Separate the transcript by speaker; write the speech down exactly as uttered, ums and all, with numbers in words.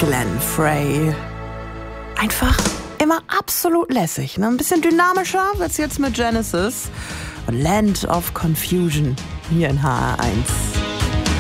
Speaker 1: Glenn Frey. Einfach immer absolut lässig. Ne? Ein bisschen dynamischer wird's jetzt mit Genesis und Land of Confusion hier in H R eins.